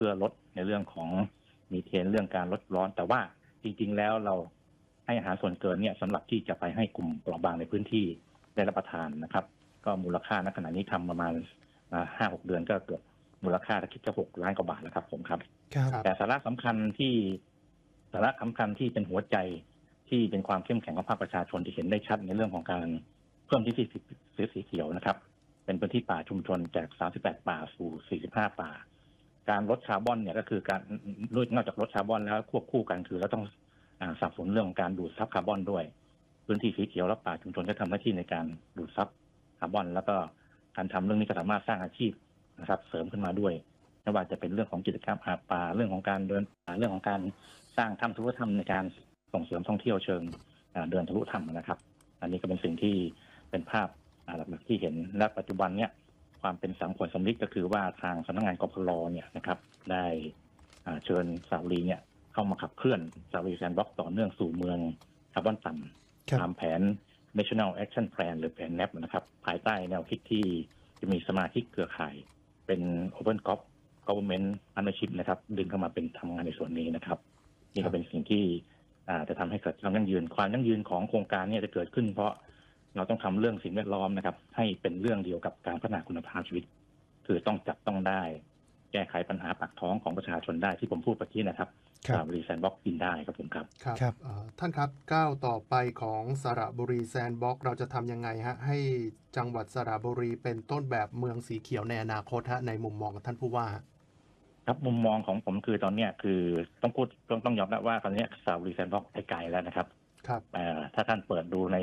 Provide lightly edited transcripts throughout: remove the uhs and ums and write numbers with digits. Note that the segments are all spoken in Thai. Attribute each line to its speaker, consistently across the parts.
Speaker 1: พื่อลดในเรื่องของมีเทนเรื่องการลดร้อนแต่ว่าจริงๆแล้วเราให้อาหารส่วนเกินเนี่ยสำหรับที่จะไปให้กลุ่มเปราะบางในพื้นที่ได้รับประทานนะครับก็มูลค่าณขณะนี้ทำประมาณ5-6 เดือนก็เกือบมูลค่าคิดจะ6 ล้านกว่าบาทแล้วครับผมครับแต่สาระสำคัญที่เป็นหัวใจที่เป็นความเข้มแข็งของภาคประชาชนที่เห็นได้ชัดในเรื่องของการเพิ่มที่สีเขียวนะครับเป็นพื้นที่ป่าชุมชนจาก38 ป่าสู่45 ป่าการลดคาร์บอนเนี่ยก็คือการนอกจากลดคาร์บอนแล้วควบคู่กันคือเราต้องสนับสนุนเรื่องของการดูดซับคาร์บอนด้วยพื้นที่สีเขียวและป่าชุมชนจะทำหน้าที่ในการดูดซับคาร์บอนแล้วก็การทำเรื่องนี้ก็สามารถสร้างอาชีพนะครับเสริมขึ้นมาด้วยไม่ว่าจะเป็นเรื่องของกิจกรรมหาปลาเรื่องของการเดินป่าเรื่องของการสร้างถ้ำทะลุถ้ำในการส่งเสริมท่องเที่ยวเชิงเดินทะลุถ้ำนะครับอันนี้ก็เป็นสิ่งที่เป็นภาพหลักๆที่เห็นและปัจจุบันเนี่ยความเป็นสังคมสำนึกก็คือว่าทางสำนักงานกพลเนี่ยนะครับได้เชิญสระบุรีเนี่ยเข้ามาขับเคลื่อนสระบุรีแซนด์บ็อกซ์ต่อเนื่องสู่เมืองคาร์บอนต่ำตามแผน National Action Plan หรือแผน NAP นะครับภายใต้แนวคิดที่จะมีสมาชิกเครือข่ายเป็น Open Government Partnership นะครับดึงเข้ามาเป็นทำงานในส่วนนี้นะครับนี่ก็เป็นสิ่งที่จะทำให้เกิดความยั่งยืนของโครงการนี้จะเกิดขึ้นเพราะเราต้องทำเรื่องสิ่งแวดล้อมนะครับให้เป็นเรื่องเดียวกับการพัฒนาคุณภาพชีวิตคือต้องจับต้องได้แก้ไขปัญหาปากท้องของประชาชนได้ที่ผมพูดเมื่อกี้นะครับสระบุรีแซนด์บ็อกซ์กินได้ครับผมครับ
Speaker 2: ครับท่านครับก้าวต่อไปของสระบุรีแซนด์บ็อกซ์เราจะทำยังไงฮะให้จังหวัดสระบุรีเป็นต้นแบบเมืองสีเขียวในอนาคตฮะในมุมมองของท่านผู้ว่า
Speaker 1: ครับมุมมองของผมคือตอนนี้คือต้องยอมรับว่าตอนนี้สระบุรีแซนด์บ็อกซ์ไปไกลแล้วนะครับถ้าท่านเปิดดูใน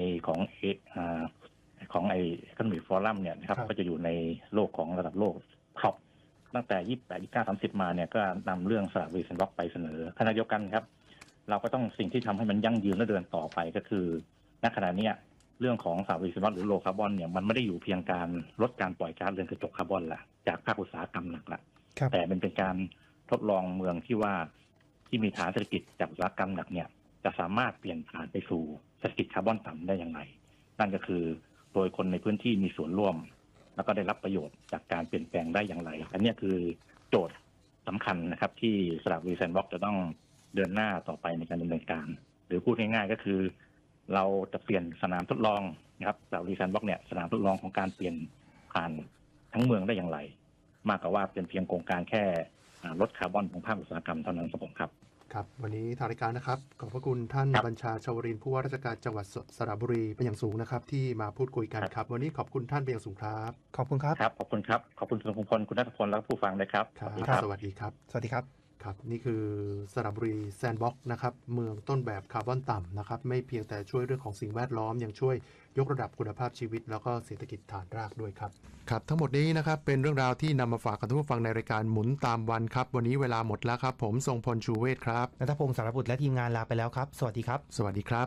Speaker 1: ของไอEconomic Forumเนี่ยนะครับก็จะอยู่ในโลกของระดับโลกท็อปตั้งแต่28 29 30มาเนี่ยก็นำเรื่องสระบุรีแซนด์บ็อกซ์ไปเสนอขณะเดียวกันครับเราก็ต้องสิ่งที่ทำให้มันยั่งยืนและเดินต่อไปก็คือณขณะนี้เรื่องของสระบุรีแซนด์บ็อกซ์หรือโลคาร์บอนเนี่ยมันไม่ได้อยู่เพียงการลดการปล่อยก๊าซเรือนกระจกคาร์บอนละจากภาคอุตสาหกรรมหนักละแต่เป็นการทดลองเมืองที่มีฐานเศรษฐกิจจากอุตสาหกรรมหนักเนี่ยจะสามารถเปลี่ยนผ่านไปสู่เศรษฐกิจคาร์บอนต่ำได้อย่างไรนั่นก็คือโดยคนในพื้นที่มีส่วนร่วมแล้วก็ได้รับประโยชน์จากการเปลี่ยนแปลงได้อย่างไรอันนี้คือโจทย์สำคัญนะครับที่สระบุรีแซนด์บ็อกซ์จะต้องเดินหน้าต่อไปในการดำเนินการหรือพูดง่ายๆก็คือเราจะเปลี่ยนสนามทดลองนะครับสระบุรีแซนด์บ็อกซ์เนี่ยสนามทดลองของการเปลี่ยนผ่านทั้งเมืองได้อย่างไรมากกว่าว่าเป็นเพียงโครงการแค่ลดคาร์บอนของภาคอุตสาหกรรมเท่านั้นครับผมครับ
Speaker 2: ครับวันนี้ทางรายการนะครับขอบพระคุณท่านบัญชาชวรินทร์ผู้ว่าราชการจังหวัดสระบุรีเป็นอย่างสูงนะครับที่มาพูดคุยกันครับวันนี้ขอบคุณท่านเป็นอย่างสูงครับ
Speaker 3: ขอบคุณครับ
Speaker 1: ขอบคุณครับขอบคุณคุณพงพลคุณณัฐพลและผู้ฟังนะครับ
Speaker 2: สวัสดีครับ
Speaker 3: สวัสดีครับ
Speaker 2: ครับนี่คือสระบุรีแซนด์บ็อกซ์นะครับเมืองต้นแบบคาร์บอนต่ำนะครับไม่เพียงแต่ช่วยเรื่องของสิ่งแวดล้อมยังช่วยยกระดับคุณภาพชีวิตแล้วก็เศรษฐกิจฐานรากด้วยครับครับทั้งหมดนี้นะครับเป็นเรื่องราวที่นำมาฝากกับทุกผู้ฟังในรายการหมุนตามวันครับวันนี้เวลาหมดแล้วครับผมทรงพลชูเวศครับ
Speaker 3: ณัฐพงศ์สารบุตรและทีมงานลาไปแล้วครับสวัสดีครับ
Speaker 2: สวัสดีครับ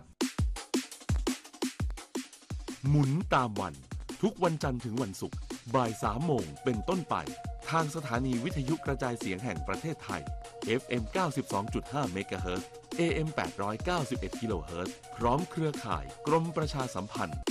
Speaker 4: หมุนตามวันทุกวันจันทร์ถึงวันศุกร์บ่าย 3 โมงเป็นต้นไปทางสถานีวิทยุกระจายเสียงแห่งประเทศไทย FM 92.5 เมกะเฮิรตซ์ AM 891 กิโลเฮิรตซ์พร้อมเครือข่ายกรมประชาสัมพันธ์